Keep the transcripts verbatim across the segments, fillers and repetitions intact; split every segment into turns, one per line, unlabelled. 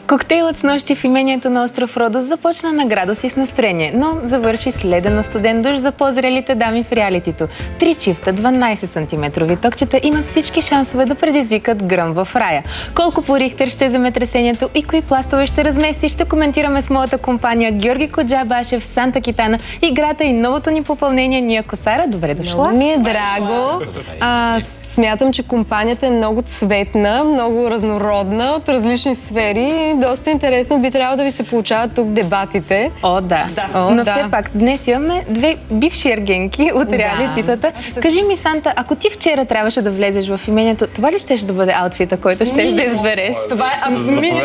Коктейлът с нощи в имението на остров Родос започна на градус и с настроение, но завърши с ледено студен душ за по-зрелите дами в реалитито. Три чифта, дванайсет сантиметрови токчета имат всички шансове да предизвикат гръм в рая. Колко по Рихтер ще е земетресението и кои пластове ще размести, ще коментираме с моята компания Георги Коджабашев, Санта Китана, играта и новото ни попълнение Ния Косара. Добре дошла!
Много ми е драго. А, смятам, че компанията е много цветна, много разнородна, от различни сфери. Доста интересно би трябвало да ви се получават тук дебатите.
О, да. да. О, Но да. все пак, днес имаме две бивши ергенки от да. реалититата. Кажи ми, Санта, ако ти вчера трябваше да влезеш в имението, това ли щеше да бъде аутфита, който щеш да избереш?
Това е абсолютно.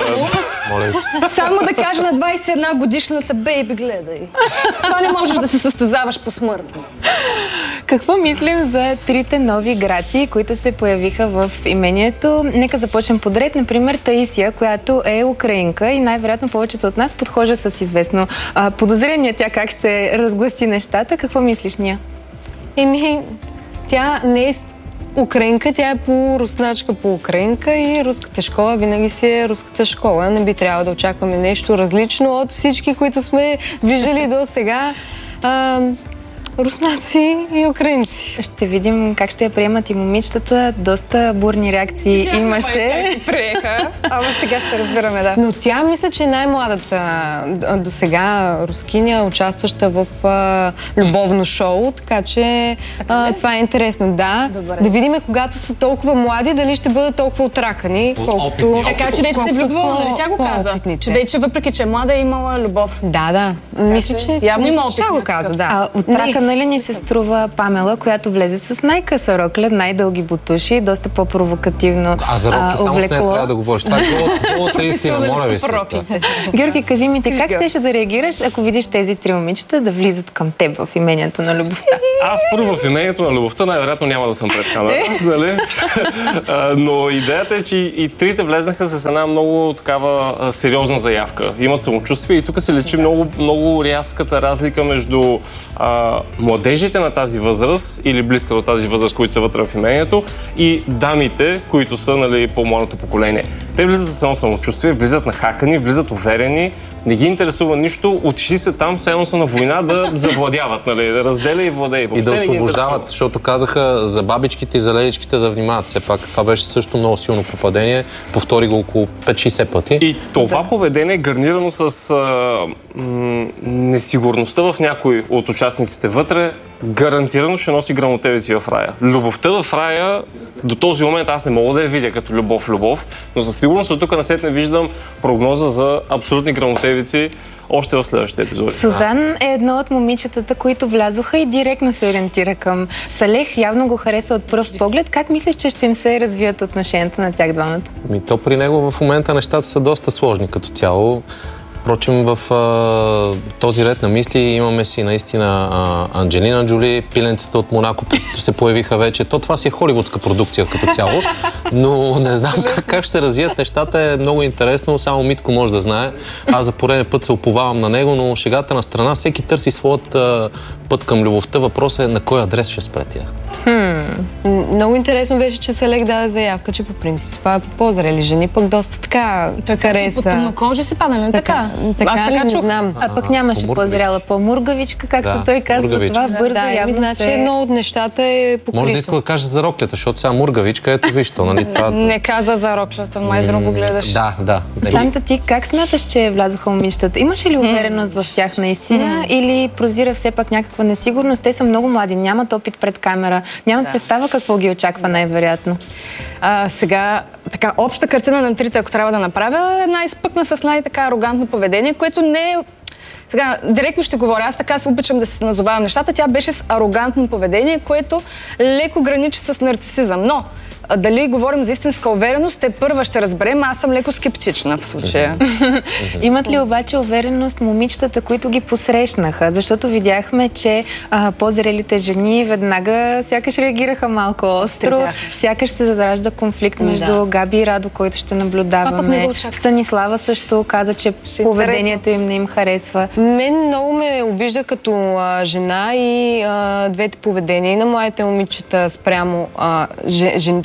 Само да кажа на двайсет и една годишната, бейби, гледай. С това не можеш да се състезаваш посмъртно.
Какво мислим за трите нови грации, които се появиха в имението? Нека започнем подред. Например, Таисия, която е украинка и най-вероятно повечето от нас подхожа с известно а, подозрение тя как ще разгласи нещата. Какво мислиш, Ния?
Еми, тя не е украинка, тя е по-русначка по-украинка и руската школа винаги си е руската школа. Не би трябвало да очакваме нещо различно от всички, които сме виждали до сега. А, руснаци и украинци.
Ще видим как ще я приемат и момичетата. Доста бурни реакции тя имаше.
Приеха, ама сега ще разбираме, да.
Но тя мисля, че е най-младата до сега рускиня, участваща в а, любовно шоу, така че а, това е интересно. Да, Добре. да видим, когато са толкова млади, дали ще бъдат толкова отракани, колкото...
Така че вече се влюбвала, нали тя го каза? Че вече, въпреки че е млада, е имала любов.
Да, да. Мисля, че
явно има опит.
Тя го каза, да.
Нали ни се струва Памела, която влезе с най-къса рокля, най-дълги бутуши, доста по-провокативно.
А за рокля само с нея трябва да говориш. Това е голата истина, моля ви се.
Георги, кажи ми ти, как щеше да реагираш, ако видиш тези три момичета да влизат към теб в имението на любовта?
Аз първо в имението на любовта най-вероятно няма да съм пред камера, нали? Но идеята е, че и трите влезнаха с една много такава сериозна заявка. Имат самочувствие и тук се лечи много, много рязката разлика между младежите на тази възраст или близка до тази възраст, които са вътре в имението, и дамите, които са, нали, по-младото поколение. Те влизат с само самочувствие, влизат нахакани, влизат уверени, не ги интересува нищо, отишли се там, все едно са на война да завладяват, нали, да разделя и владее.
И да освобождават, защото казаха за бабичките и за леличките да внимават. Все пак това беше също много силно попадение. Повтори го около пет-шейсет пъти.
И това да. поведение е гарнирано с а, м- несигурността в някои от участниците вътре, гарантирано ще носи гръмотевици в рая. Любовта в рая до този момент аз не мога да я видя като любов-любов, но със сигурност от тук насетне виждам прогноза за абсолютни гръмотевици още в следващите епизоди.
Сузан е едно от момичетата, които влязоха и директно се ориентира към Салех. Явно го хареса от пръв поглед. Как мислиш, че ще им се развият отношенията на тях двамата?
Ми, то при него в момента нещата са доста сложни като цяло. Впрочем, в а, този ред на мисли имаме си наистина а, Анджелина Джоли, пиленцата от Монако, които се появиха вече. То това си е холивудска продукция като цяло, но не знам как, как ще се развият нещата. Е много интересно, само Митко може да знае. Аз за пореден път се уповавам на него, но шегата на страна, всеки търси своят а, път към любовта. Въпросът е на кой адрес ще спре тя.
Hmm. Много интересно беше, че Салех даде заявка, че по принцип се пада по по-зрели жени, пък доста така хареса.
По тъмнокожи се пада, не така?
Така
Аз
така ли, не знам.
А, а пък нямаше по-зряла, по-мургавичка, както
да,
той казва.
Мургавичка.
Това бързо
да,
явно
значи
се...
едно от нещата е покрито.
Може да иска да каже за роклята, защото сега мургавичка, ето виж то, нали това...
Не каза за роклята, май друго гледаш.
Да, да.
Санта, ти как смяташ, че влязоха момичетата? Имаш ли увереност в тях наистина или прозира все пак някаква несигурност? Те са много млади, нямат опит пред камера, нямат да. представа какво ги очаква най-вероятно.
А, сега, така, обща картина на трите, ако трябва да направя, една изпъкна с най-така арогантно поведение, което не е... Сега, директно ще говоря, аз така се обичам да се назовавам нещата, тя беше с арогантно поведение, което леко граничи с нарцисизъм, но дали говорим за истинска увереност, те първа ще разберем, аз съм леко скептична в случая.
Имат ли обаче увереност момичетата, които ги посрещнаха? Защото видяхме, че а, по-зрелите жени веднага сякаш реагираха малко остро, сякаш се заражда конфликт между да. Габи и Радо, който ще наблюдаваме. Станислава също каза, че ще поведението им не им харесва.
Мен много ме обижда като а, жена и а, двете поведения и на младите момичета спрямо а, жените,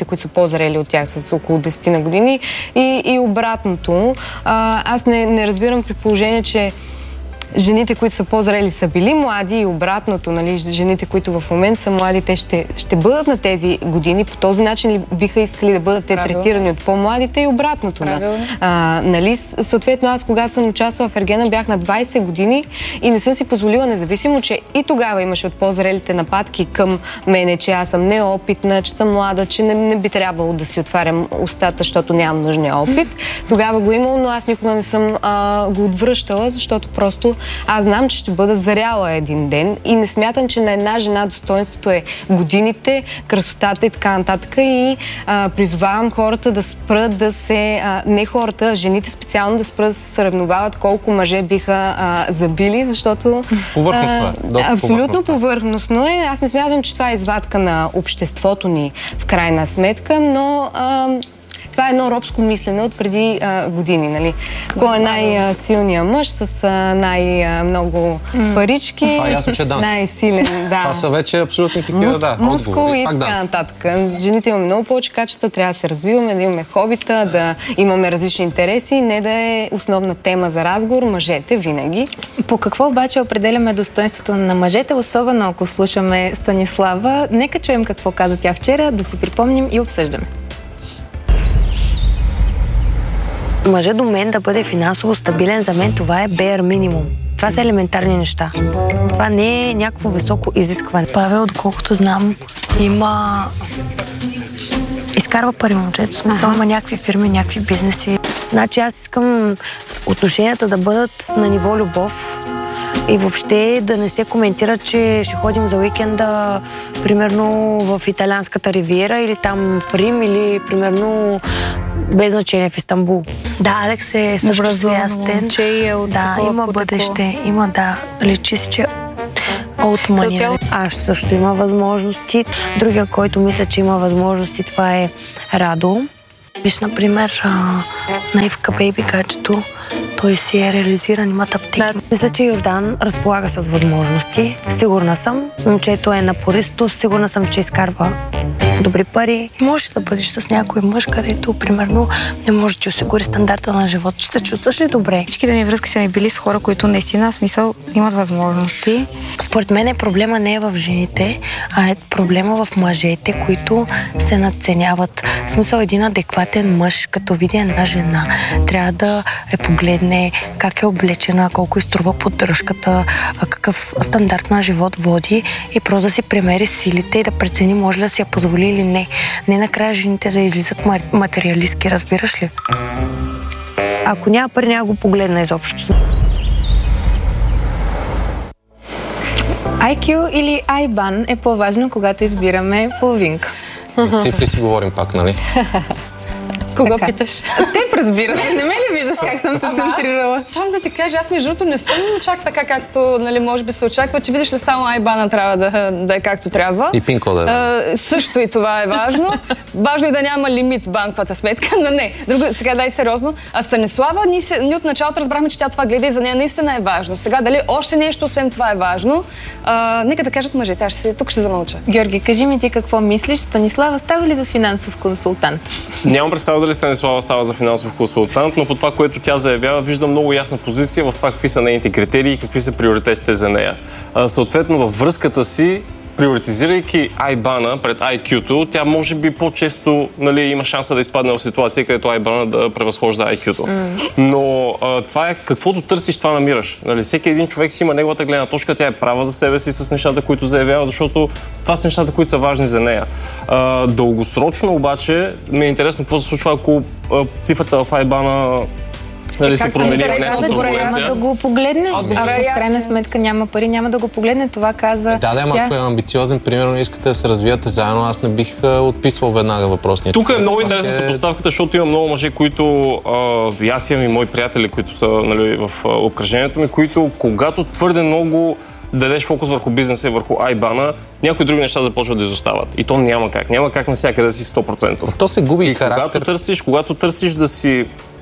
които са по-зрели от тях с около десет на години и, и обратното. А, аз не, не разбирам при положение, че жените, които са по-зрели, са били млади и обратното, нали, жените, които в момента са млади, те ще, ще бъдат на тези години. По този начин ли биха искали да бъдат те третирани от по-младите и обратното. Да. А, нали, съответно, аз когато съм участвала в Ергена, бях на двайсет години и не съм си позволила, независимо, че и тогава имаше от по-зрелите нападки към мене, че аз съм неопитна, че съм млада, че не, не би трябвало да си отварям устата, защото нямам нужния опит. Тогава го имало, но аз никога не съм а, го отвръщала, защото просто аз знам, че ще бъда заряла един ден и не смятам, че на една жена достоинството е годините, красотата и така нататък. И а, призовавам хората да спрат да се... А, не хората, жените специално да спрат да се съревновават колко мъже биха а, забили, защото...
Повърхностно е. Доста
абсолютно повърхностно е. Аз не смятам, че това е извадка на обществото ни в крайна сметка, но... А, това е едно робско мислене от преди а, години, нали? Кой е най-силният мъж с а, най-много парички,
това е ясно, че Дант.
най-силен, да.
Това са вече абсолютно такива,
Мус,
да,
мускул
отговори.
и
Пак
така
Дант.
нататък. Жените имаме много повече качества, трябва да се развиваме, да имаме хобита, да имаме различни интереси, не да е основна тема за разговор, мъжете винаги.
По какво обаче определяме достоинството на мъжете, особено ако слушаме Станислава? Нека чуем какво каза тя вчера, да си припомним и обсъждаме.
Мъжът до мен да бъде финансово стабилен, за мен това е bare minimum. Това са елементарни неща. Това не е някакво високо изискване. Павел, доколкото знам, има... изкарва пари момчето, в смисъл има някакви фирми, някакви бизнеси. Значи аз искам отношенията да бъдат на ниво любов и въобще да не се коментира, че ще ходим за уикенда, примерно в италианската ривиера или там в Рим или примерно без значение в Истанбул. Да, Алекс е също ясен.
Че е от
да,
такова,
има бъдеще.
такова.
Има, да. Лечи си, че от мания. Аз също има възможности. Другия, който мисля, че има възможности, това е Радо. Виж, например, на Ивка Бейби гаджето, той си е реализиран, имат аптеки. Да. Мисля, че Йордан разполага с възможности. Сигурна съм. Момчето е напористо. Сигурна съм, че изкарва добри пари. Може да бъдеш с някой мъж, където, примерно, не може да ти осигури стандарта на живот. Ще се чувстваш ли добре?
Всичките ми връзки са ми били с хора, които наистина, смисъл, имат възможности.
Според мен проблема не е в жените, а е проблема в мъжете, които се надценяват. В смисъл, един адекватен мъж, като види една жена, трябва да е погледне как е облечена, колко изтрува поддръжката, какъв стандарт на живот води и просто да си премери силите и да прецени може ли да си я позволи или не. Не накрая жените да излизат материалистки, разбираш ли? Ако няма пари, няма го погледна изобщо.
ай кю или Айбан е по-важно, когато избираме половинка.
За цифри си говорим пак, нали?
Кого питаш?
Теб, разбира се. Не ме ли виждаш как съм те центрирала?
Само да ти кажа, аз между другото не съм чак така, както нали, може би се очаква, че видиш ли само Айбана трябва да, да е както трябва.
И пин-кода.
А, също и това е важно. Важно е да няма лимит в банковата сметка, но не. Друго, сега дай сериозно. А Станислава, ние, се, ние от началото разбрахме, че тя това гледа и за нея наистина е важно. Сега дали още нещо, освен това е важно, а, нека да кажат мъжете. Аз ще, тук ще замълча.
Георги, кажи ми ти какво мислиш. Станислава става ли за финансов консултант?
Нямам представа дали Станислава става за финансов консултант, но по това, което тя заявява, виждам много ясна позиция в това какви са нейните критерии и какви са приоритетите за нея. А, съответно, във връзката си, приоритизирайки Айбана пред ай кю-то, тя може би по-често нали, има шанса да изпадне в ситуация, където Айбана да превъзхожда ай кю-то. Mm. Но а, това е каквото търсиш, това намираш. Нали, всеки един човек си има неговата гледна точка, тя е права за себе си с нещата, които заявява, защото това са нещата, които са важни за нея. А, дългосрочно обаче ми е интересно какво се случва, ако а, цифрата в Айбана нали, се промени в някаква турбуленция.
Няма да го погледне. Абе, в крайна сметка няма пари, няма да го погледне. Това каза.
Да, да,
тя...
ако е амбициозен, примерно искате да се развивате заедно, аз не бих отписвал веднага въпросния.
Тук е много интересна съпоставката, защото има много мъже, които а, и аз имам и мои приятели, които са нали, в а, обкръжението ми, които когато твърде много дадеш фокус върху бизнеса и върху Айбана, някои други неща започват да изостават. И то няма как. Няма как навсякъде да си сто процента.
То се губи и
характер.
Когато
търсиш, когато търсиш да си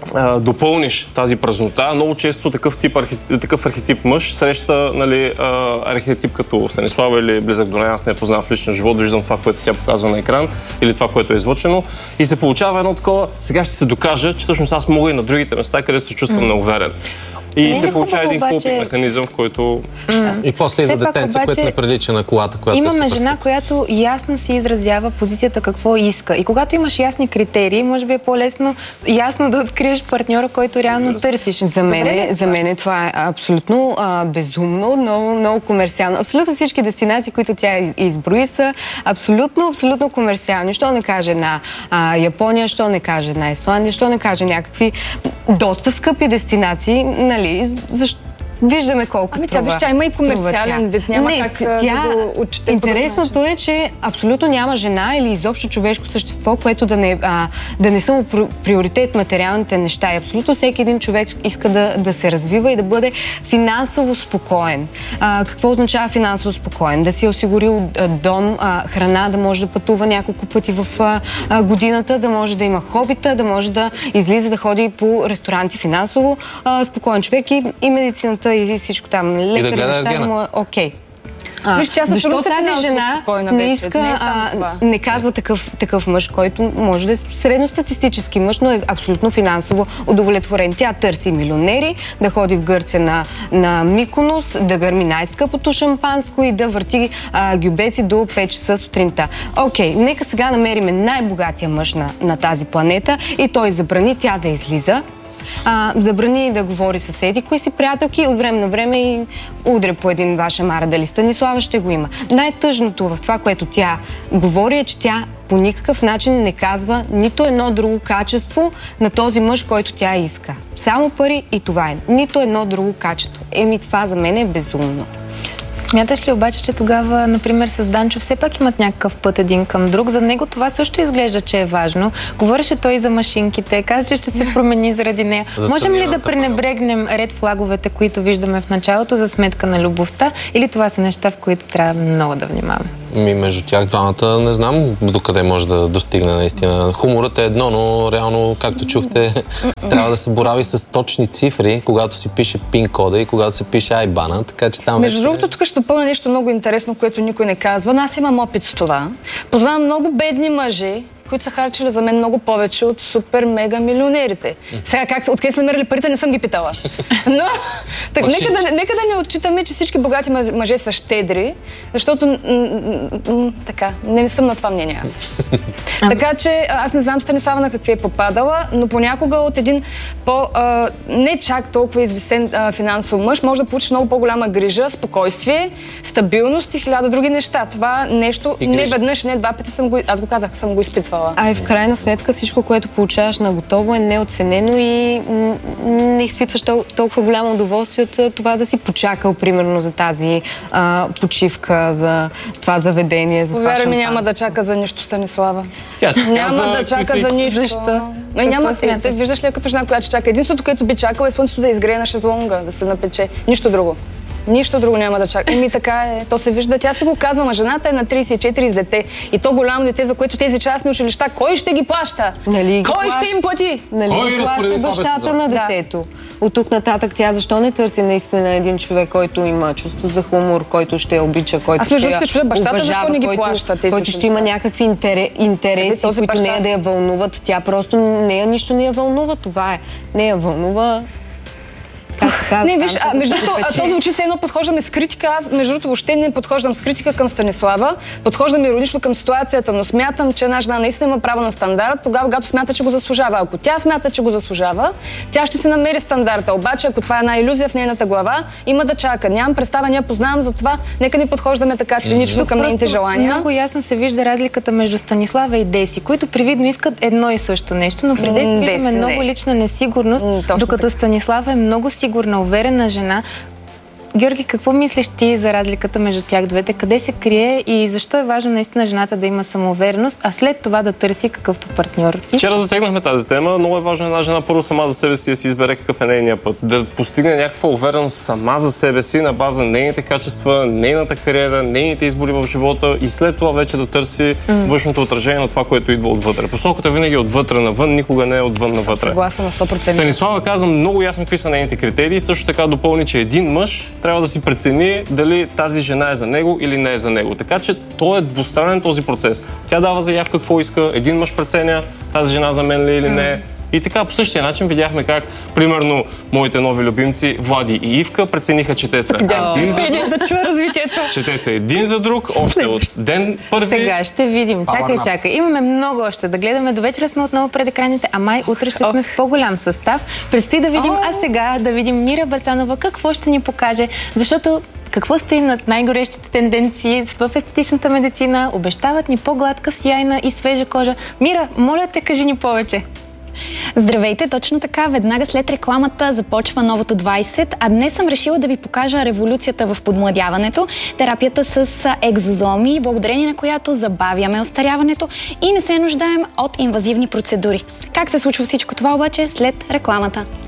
а, допълниш тази празнота. Много често такъв, тип архетип, такъв архетип мъж среща, нали, а, архетип като Станислава или близък до нея. Аз не я познавам в личен живот, виждам това, което тя показва на екран или това, което е излъчено. И се получава едно такова, сега ще се докажа, че всъщност аз мога и на другите места, където се чувствам mm. неуверен. И не се получава един
обаче...
купик механизъм, в който...
Mm. И после идва детенце, обаче... което не прилича на колата, която
имаме
е
жена, която ясно си изразява позицията какво иска. И когато имаш ясни критерии, може би е по-лесно ясно да откриеш партньора, който реално търсиш.
За мен, за мен това е абсолютно а, безумно, много, много комерциално. Абсолютно всички дестинации, които тя изброи, са абсолютно, абсолютно комерциални. Що не каже на а, Япония, що не каже на Исландия, що не каже някакви доста скъпи дестинации, нали? Защо? Виждаме колко
ами,
струва.
Ами тя, виж, тя има и комерциален вид, няма
не,
как
тя,
да го отчете.
Интересното е, че абсолютно няма жена или изобщо човешко същество, което да не, а, да не са му приоритет материалните неща. И абсолютно всеки един човек иска да, да се развива и да бъде финансово спокоен. А, какво означава финансово спокоен? Да си е осигурил а, дом, а, храна, да може да пътува няколко пъти в а, а, годината, да може да има хобита, да може да излиза, да ходи по ресторанти финансово а, спокоен човек и, и медицината и всичко там. Лекари,
да
неща му е окей.
А, Виж,
защо тази жена не иска, не, а, не казва такъв, такъв мъж, който може да е средностатистически мъж, но е абсолютно финансово удовлетворен. Тя търси милионери, да ходи в Гърция на, на Миконос, да гърми най-скъпото шампанско и да върти а, гюбеци до пет часа сутринта. Окей, нека сега намерим най-богатия мъж на, на тази планета и той забрани тя да излиза. А, забрани да говори с еди кои си приятелки, от време на време и удря по един ваша мара, дали Станислава ще го има. Най-тъжното в това, което тя говори, е, че тя по никакъв начин не казва нито едно друго качество на този мъж, който тя иска. Само пари и това е. Нито едно друго качество. Еми, това за мен е безумно.
Смяташ ли обаче, че тогава, например, с Данчо все пак имат някакъв път един към друг? За него това също изглежда, че е важно. Говореше той за машинките, каза, че ще се промени заради нея. Можем ли да пренебрегнем ред флаговете, които виждаме в началото за сметка на любовта? Или това са неща, в които трябва много да внимаваме?
Ми, между тях двамата не знам докъде може да достигне наистина. Хуморът е едно, но реално, както чухте, трябва да се борави с точни цифри, когато си пише пин-кода и когато се пише айбана, така че там
Между
вече...
другото, тук ще допълня нещо много интересно, което никой не казва. Но аз имам опит с това. Познавам много бедни мъже, които са харчили за мен много повече от супер мега милионерите. Сега как, откъде са намерили парите, не съм ги питала. Но так, нека, да, нека да не отчитаме, че всички богати мъже са щедри, защото така, не съм на това мнение аз. Така че аз не знам Станислава на какви е попадала, но понякога от един по, а, не чак толкова извисен а, финансов мъж може да получиш много по-голяма грижа, спокойствие, стабилност и хиляда други неща. Това нещо не веднъж, не два пъти съм го, аз го казах, съм го изпитвала.
А и в крайна сметка всичко, което получаваш на готово е неоценено и не изпитваш тол- толкова голямо удоволствие от това да си почакал, примерно, за тази а, почивка, за това заведение, за това шампанско.
Повярвай ми, няма да чака за нищо Станислава.
Тя
няма да чака за нищо.
Защо?
Ме, няма, е, те, виждаш ли като жена, която чака? Единството, което би чакала е слънцето да изгрее на шезлонга, да се напече. Нищо друго. Нищо друго няма да чака. Еми така е, то се вижда. Тя си го казва, ма жената е на трийсет и четири с дете. И то голямо дете, за което тези частни училища, кой ще ги плаща?
Нали,
кой
плащ...
ще им плати?
Нали
кой
плаща бащата на детето? Да. От тук нататък тя защо не търси наистина един човек, който има чувство за хумор, който ще я обича, който ще я
чудя, бащата,
уважава,
не ги
който,
плаща,
който ще има някакви интерес, интереси, които баща... нея да я вълнуват. Тя просто нея нищо не я вълнува. Това е. Не я вълнува. Как, как,
не, виж, а, между другото, да то звучи се едно подхождаме с критика. Аз, между другото, въобще не подхождам с критика към Станислава. Подхождам иронично към ситуацията, но смятам, че една жена наистина има право на стандарт, тогава, когато смята, че го заслужава. Ако тя смята, че го заслужава, тя ще се намери стандарта. Обаче, ако това е една илюзия в нейната глава, има да чака. Нямам представа, ние познавам, затова нека ни подхождаме така цинично към нейните желания.
Много ясно се вижда разликата между Станислава и Деси, които привидно искат едно и също нещо, но при Деси виждаме много лична несигурност, докато Станислава е много сигурна, уверена жена, Георги, какво мислиш ти за разликата между тях двете? Къде се крие и защо е важно наистина жената да има самоувереност, а след това да търси какъвто партньор?
Вчера засегнахме тази тема. Много е важно една жена първо сама за себе си да си избере какъв е нейния път. Да постигне някаква увереност сама за себе си на база нейните качества, нейната кариера, нейните избори в живота и след това вече да търси mm. външното отражение на това, което идва отвътре. Посоката винаги е отвътре навън, никога не е отвън навътре.
Съгласна на сто процента.
Станислава каза много ясно какви са нейните критерии. Също така допълни, че един мъж трябва да си прецени дали тази жена е за него или не е за него. Така че то е двустранен този процес. Тя дава заявка какво иска, един мъж преценя тази жена за мен ли или не. И така по същия начин видяхме как, примерно, моите нови любимци Влади и Ивка прецениха, че те са един за друг.
Да чуя развитието.
Че те са един за друг, още от ден първи.
Сега ще видим. Чакай, чакай. Имаме много още да гледаме. До вечера сме отново пред екраните, а май утре ще сме в по-голям състав. Предстои да видим, а сега да видим Мира Балцанова какво ще ни покаже, защото какво стои над най-горещите тенденции в естетичната медицина? Обещават ни по-гладка, сияйна и свежа кожа. Мира, моля те, кажи ни повече.
Здравейте, точно така, веднага след рекламата започва новото двайсет, а днес съм решила да ви покажа революцията в подмладяването, терапията с екзозоми, благодарение на която забавяме остаряването и не се нуждаем от инвазивни процедури. Как се случва всичко това обаче след рекламата?